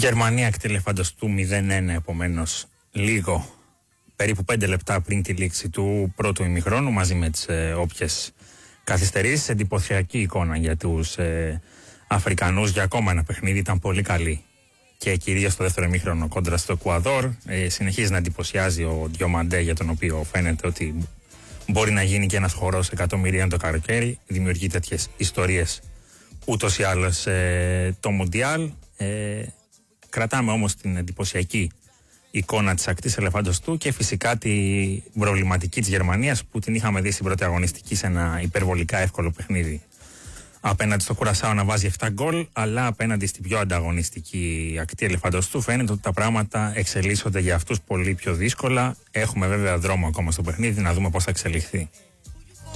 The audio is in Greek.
Γερμανία ακτή ελεφαντοστού 0-1, επομένως λίγο περίπου 5 λεπτά πριν τη λήξη του πρώτου ημιχρόνου, μαζί με τις όποιες καθυστερήσεις. Εντυπωσιακή εικόνα για τους Αφρικανούς για ακόμα ένα παιχνίδι. Ήταν πολύ καλή και κυρίως στο δεύτερο ημίχρονο κόντρα στο Εκουαδόρ. Συνεχίζει να εντυπωσιάζει ο Διομαντέ, για τον οποίο φαίνεται ότι μπορεί να γίνει και ένας χορός εκατομμυρίων το καλοκαίρι. Δημιουργεί τέτοιες ιστορίες ούτως ή άλλως το Μουντιάλ. Κρατάμε όμως την εντυπωσιακή εικόνα της ακτής ελεφαντοστού και φυσικά την προβληματική της Γερμανίας, που την είχαμε δει στην πρώτη αγωνιστική σε ένα υπερβολικά εύκολο παιχνίδι απέναντι στο Κουρασάο να βάζει 7 γκολ, αλλά απέναντι στην πιο ανταγωνιστική ακτή ελεφαντοστού φαίνεται ότι τα πράγματα εξελίσσονται για αυτούς πολύ πιο δύσκολα. Έχουμε βέβαια δρόμο ακόμα στο παιχνίδι, να δούμε πώς θα εξελιχθεί.